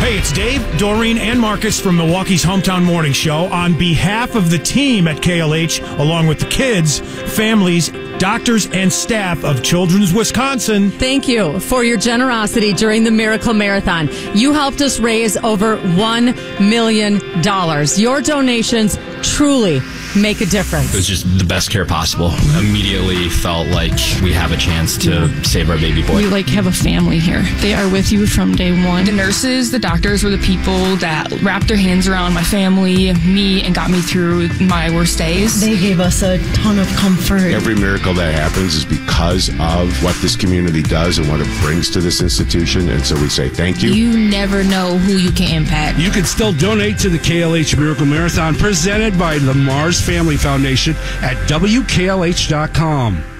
Hey, it's Dave, Doreen, and Marcus from Milwaukee's Hometown Morning Show. On behalf of the team at KLH, along with the kids, families, doctors, and staff of Children's Wisconsin, thank you for your generosity during the Miracle Marathon. You helped us raise over $1 million. Your donations truly make a difference. It was just the best care possible. Immediately felt like we have a chance to save our baby boy. We have a family here. They are with you from day one. The nurses, the doctors were the people that wrapped their hands around my family, me, and got me through my worst days. They gave us a ton of comfort. Every miracle that happens is because of what this community does and what it brings to this institution, and so we say thank you. You never know who you can impact. You can still donate to the KLH Miracle Marathon presented by the Mars Family Foundation at WKLH.com.